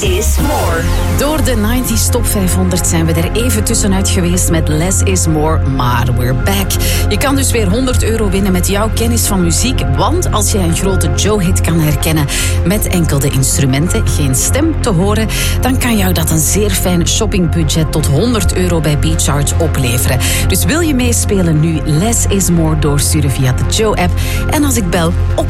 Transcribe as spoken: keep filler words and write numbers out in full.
is more. Door de nineties Top vijfhonderd zijn we er even tussenuit geweest met Less is More, maar we're back. Je kan dus weer honderd euro winnen met jouw kennis van muziek, want als jij een grote Joe-hit kan herkennen met enkel de instrumenten, geen stem te horen, dan kan jou dat een zeer fijn shoppingbudget tot honderd euro bij BeatCharge opleveren. Dus wil je meespelen nu Less is More doorsturen via de Joe-app en als ik bel op